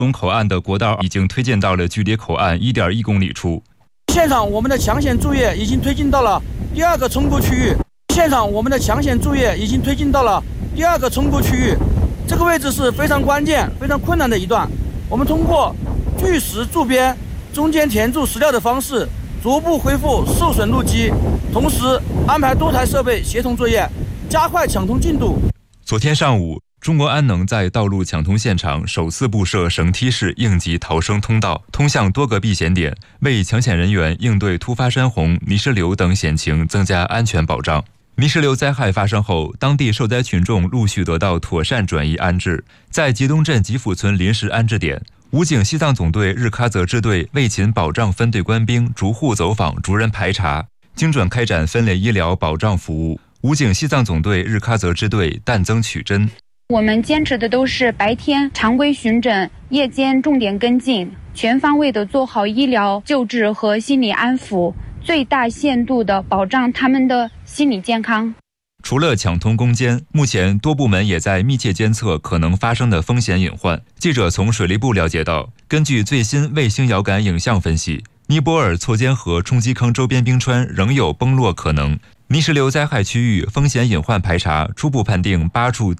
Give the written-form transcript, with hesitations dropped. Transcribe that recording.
东口岸的国道已经推进到了距离口岸1.1公里处。 现场我们的抢险作业已经推进到了第2个冲沟区域。现场我们的抢险作业已经推进到了第2个冲沟区域。这个位置是非常关键、非常困难的一段。我们通过锯石筑边、中间填筑石料的方式，逐步恢复受损路基，同时安排多台设备协同作业，加快抢通进度。 昨天上午，中国安能在道路抢通现场首次布设绳梯式应急逃生通道，通向多个避险点，为抢险人员应对突发山洪、泥石流等险情增加安全保障。泥石流灾害发生后，当地受灾群众陆续得到妥善转移安置。在吉东镇吉府村临时安置点，武警西藏总队日喀则支队卫勤保障分队官兵逐户走访、逐人排查，精准开展分类医疗保障服务。武警西藏总队日喀则支队淡增取真。 我们坚持的都是白天常规巡诊，夜间重点跟进，全方位的做好医疗救治和心理安抚，最大限度的保障他们的心理健康。 除了抢通攻坚，目前多部门也在密切监测可能发生的风险隐患。记者从水利部了解到，根据最新卫星遥感影像分析，尼泊尔错肩河冲击坑周边冰川仍有崩落可能。泥石流灾害区域风险隐患排查初步判定8处